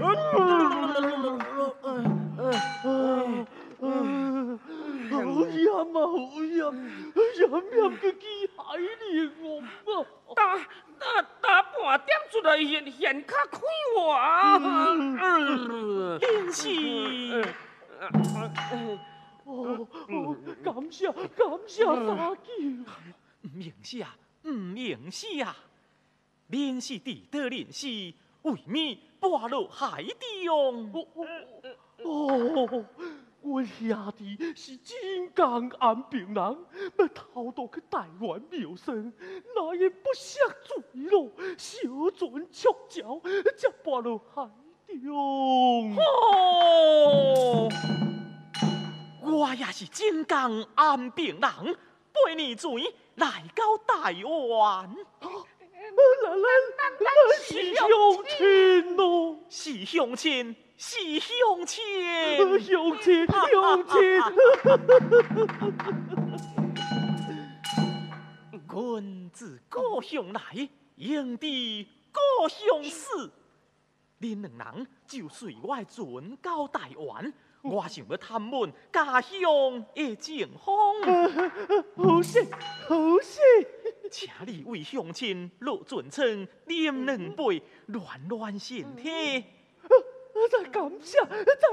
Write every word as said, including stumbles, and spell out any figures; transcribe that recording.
好险啊，好险！险险个机海里我啊！ 打打打半点出来现现较快活啊！ 明是。 哦哦，感谢感谢三舅。 唔明是啊，唔明是啊，明是地得人是为免墮落海中。 哦哦，阮兄弟是真刚安平人，要偷渡去台湾苗生，哪因不识水路，小船触礁，才跋落海中。 哦，我也是真刚安平人，八年前来到台湾。 咱咱咱是乡亲咯， 是乡亲，是乡亲， 乡亲乡亲。 阮自故乡来，应伫故乡死。恁两人就随我的船到台湾，我想要探问家乡的情况。 好势好势。 请你为乡亲落船舱饮两杯，暖暖身体。 再感谢，再